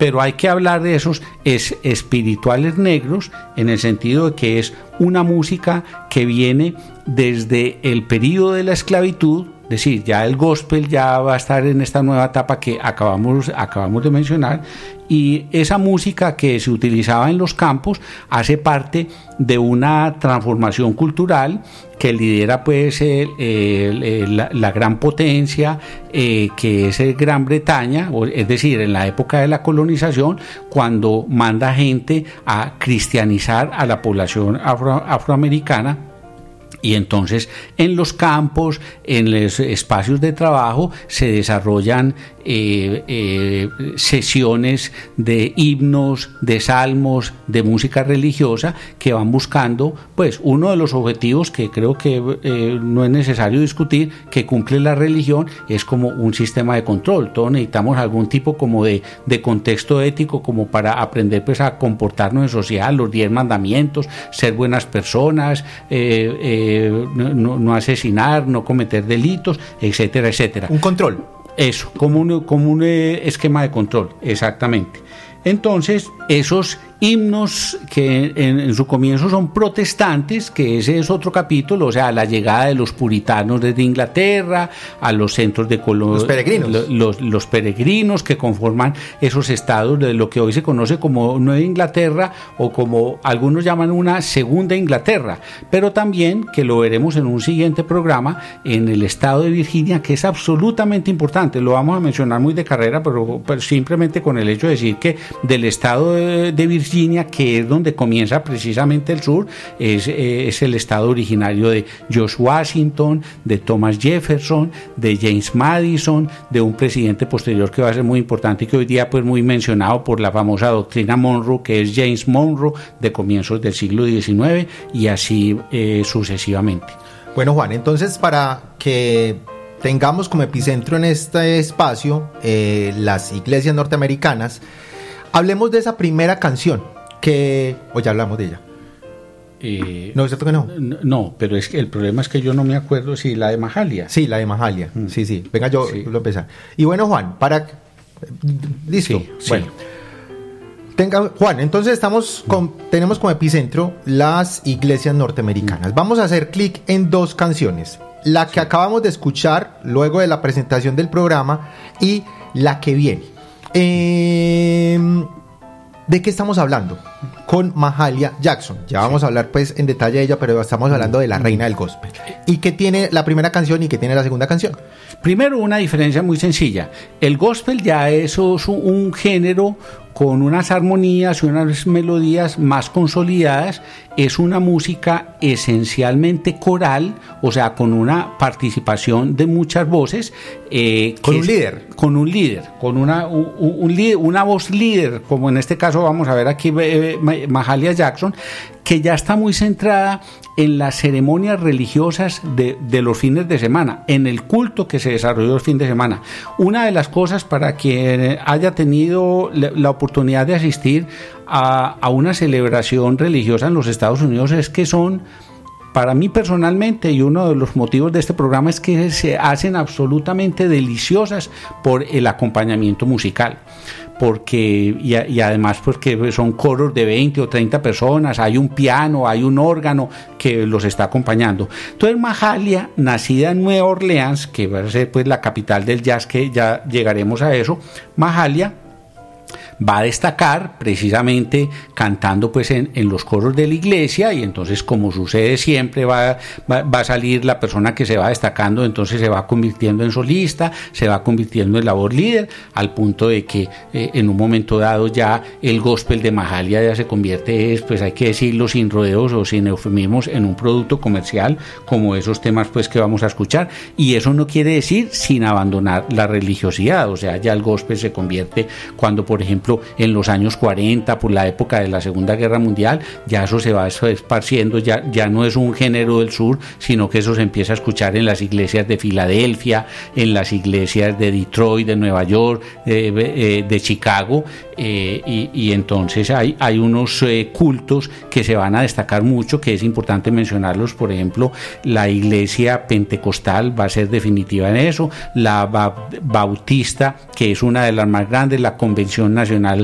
pero hay que hablar de esos espirituales negros en el sentido de que es una música que viene desde el período de la esclavitud. Es decir, ya el gospel ya va a estar en esta nueva etapa que acabamos de mencionar, y esa música que se utilizaba en los campos hace parte de una transformación cultural que lidera pues la gran potencia que es Gran Bretaña, es decir, en la época de la colonización, cuando manda gente a cristianizar a la población afroamericana. Y entonces en los campos, en los espacios de trabajo, se desarrollan sesiones de himnos, de salmos, de música religiosa que van buscando, pues, uno de los objetivos que creo que no es necesario discutir, que cumple la religión, es como un sistema de control. Todos necesitamos algún tipo como de contexto ético como para aprender pues a comportarnos en sociedad, los 10 mandamientos, ser buenas personas, no asesinar, no cometer delitos, etcétera, etcétera. Un control. Eso, como un esquema de control, exactamente. Entonces, esos himnos que en su comienzo son protestantes, que ese es otro capítulo, o sea, la llegada de los puritanos desde Inglaterra a los centros de los peregrinos. Los peregrinos que conforman esos estados de lo que hoy se conoce como Nueva Inglaterra, o como algunos llaman una segunda Inglaterra, pero también, que lo veremos en un siguiente programa, en el estado de Virginia, que es absolutamente importante. Lo vamos a mencionar muy de carrera, pero simplemente con el hecho de decir que del estado de Virginia, que es donde comienza precisamente el sur, es el estado originario de George Washington, de Thomas Jefferson, de James Madison, de un presidente posterior que va a ser muy importante y que hoy día pues muy mencionado por la famosa doctrina Monroe, que es James Monroe, de comienzos del siglo XIX, y así sucesivamente. Bueno, Juan, entonces, para que tengamos como epicentro en este espacio las iglesias norteamericanas, hablemos de esa primera canción o ya hablamos de ella. No, es cierto que no. No, pero es que el problema es que yo no me acuerdo si la de Mahalia. Sí, la de Mahalia. Sí. Venga, yo lo empezar. Y bueno, Juan, listo. Sí, bueno. Juan, entonces tenemos como epicentro las iglesias norteamericanas. Vamos a hacer clic en 2 canciones. La que acabamos de escuchar luego de la presentación del programa y la que viene. ¿De qué estamos hablando? Con Mahalia Jackson. Ya vamos a hablar pues en detalle de ella, pero estamos hablando de la reina del gospel. ¿Y qué tiene la primera canción y qué tiene la segunda canción? Primero, una diferencia muy sencilla. El gospel ya es un género con unas armonías y unas melodías más consolidadas. Es una música esencialmente coral, o sea, con una participación de muchas voces. Con un líder. Con un líder, con una voz líder, como en este caso vamos a ver aquí Mahalia Jackson, que ya está muy centrada en las ceremonias religiosas de los fines de semana, en el culto que se desarrolló el fin de semana. Una de las cosas, para quien haya tenido la oportunidad de asistir a una celebración religiosa en los Estados Unidos, es que son, para mí personalmente, y uno de los motivos de este programa, es que se hacen absolutamente deliciosas por el acompañamiento musical. Y además porque son coros de 20 o 30 personas, hay un piano, hay un órgano que los está acompañando. Entonces Mahalia, nacida en Nueva Orleans, que va a ser pues la capital del jazz, que ya llegaremos a eso, Mahalia va a destacar precisamente cantando pues en los coros de la iglesia, y entonces, como sucede siempre, va a salir la persona que se va destacando, entonces se va convirtiendo en solista, se va convirtiendo en la voz líder, al punto de que en un momento dado ya el gospel de Mahalia ya se convierte, pues hay que decirlo sin rodeos o sin eufemismos, en un producto comercial, como esos temas pues que vamos a escuchar. Y eso no quiere decir sin abandonar la religiosidad, o sea, ya el gospel se convierte, cuando por ejemplo en los años 40, por la época de la Segunda Guerra Mundial, ya eso se va esparciendo, ya no es un género del sur, sino que eso se empieza a escuchar en las iglesias de Filadelfia, en las iglesias de Detroit, de Nueva York, de Chicago, y entonces hay unos cultos que se van a destacar mucho, que es importante mencionarlos. Por ejemplo, la iglesia pentecostal va a ser definitiva en eso, la bautista, que es una de las más grandes, la Convención Nacional